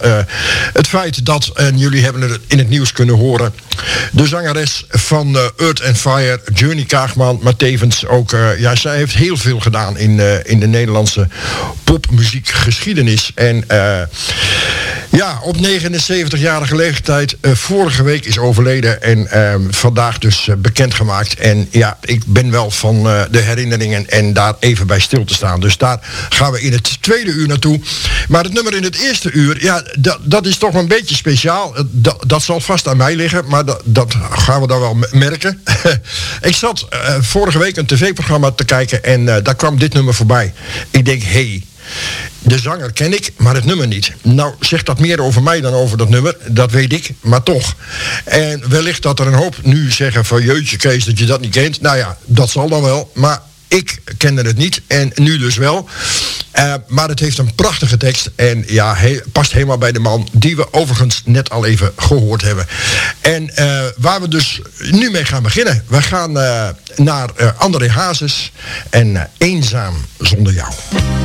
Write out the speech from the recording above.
het feit dat, en jullie hebben het in het nieuws kunnen horen, de zangeres van Earth and Fire, Journey Kaagman, maar tevens ook, zij heeft heel veel gedaan in de Nederlandse popmuziekgeschiedenis. En op 79-jarige leeftijd vorige week is overleden en vandaag dus bekendgemaakt. En ja, ik ben wel van de herinneringen en daar even bij stil te staan. Dus daar gaan we in het tweede uur naartoe. Maar het nummer in het eerste uur, dat is toch een beetje speciaal. Dat zal vast aan mij liggen, maar dat gaan we dan wel merken. Ik zat vorige week een tv-programma te kijken en daar kwam dit nummer voorbij. Ik denk, de zanger ken ik, maar het nummer niet. Nou, zegt dat meer over mij dan over dat nummer. Dat weet ik, maar toch. En wellicht dat er een hoop nu zeggen van jeetje Kees, dat je dat niet kent. Nou ja, dat zal dan wel, maar ik kende het niet en nu dus wel. Maar het heeft een prachtige tekst en past helemaal bij de man die we overigens net al even gehoord hebben. En waar we dus nu mee gaan beginnen. We gaan naar André Hazes en Eenzaam zonder jou.